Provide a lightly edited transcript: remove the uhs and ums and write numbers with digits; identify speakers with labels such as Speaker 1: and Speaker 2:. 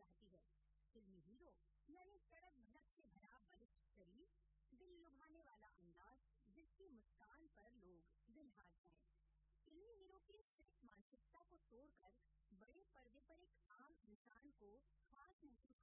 Speaker 1: चाहती है। फिल्मी हीरो यानी सड़क भनक से भरा बलिष्ठ शरीर, दिल लुभाने वाला अंदाज, जिसकी मुस्कान पर लोग दिल हार जाएं। फिल्मी हीरो की सिर्फ मानसिकता को तोड़कर बड़े पर्दे पर एक आम इंसान को खास महसूस